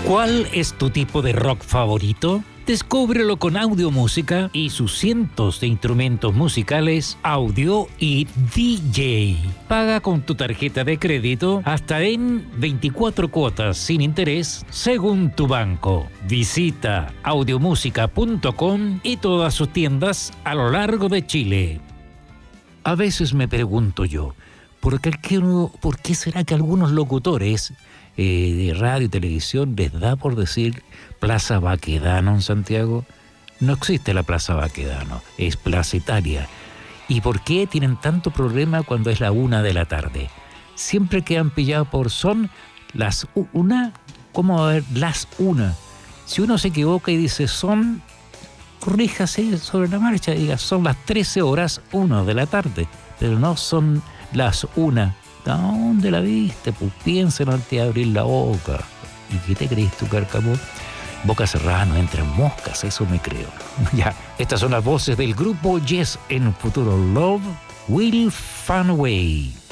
¿Cuál es tu tipo de rock favorito? Descúbrelo con Audiomúsica y sus cientos de instrumentos musicales, audio y DJ. Paga con tu tarjeta de crédito hasta en 24 cuotas sin interés según tu banco. Visita audiomusica.com y todas sus tiendas a lo largo de Chile. A veces me pregunto yo, ¿por qué será que algunos locutores de radio y televisión les da por decir Plaza Baquedano en Santiago? No existe la Plaza Baquedano, es Plaza Italia. ¿Y por qué tienen tanto problema cuando es la 1 de la tarde? Siempre quedan pillados por son las 1. ¿Cómo va a haber las 1? Si uno se equivoca y dice son, corríjase sobre la marcha, diga son las 13:01 de la tarde, pero no son las 1. ¿Dónde la viste? Pues piensa antes de abrir la boca. ¿Y qué te crees tú, Cárcamo? Boca cerrada no entran moscas, eso me creo. Ya, estas son las voces del grupo Yes en Futuro Love Will Find a Way.